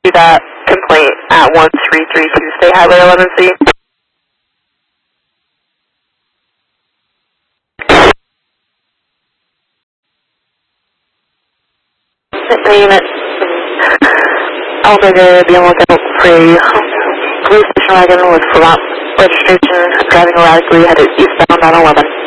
issue that complaint at 1332 State Highway 11C. The unit, Alberta, be on lookout for a police station wagon with full registration, driving erratically headed eastbound on 11.